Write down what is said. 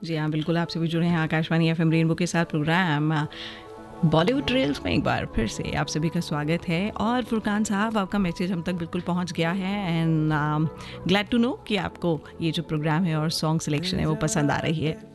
जी हाँ, बिल्कुल आपसे भी जुड़े हैं आकाशवाणी एफएम रेनबो के साथ प्रोग्राम बॉलीवुड ट्रेल्स में एक बार फिर से आप सभी का स्वागत है। और फुरकान साहब, आपका मैसेज हम तक बिल्कुल पहुंच गया है एंड ग्लैड टू नो कि आपको ये जो प्रोग्राम है और सॉन्ग सिलेक्शन है वो पसंद आ रही है।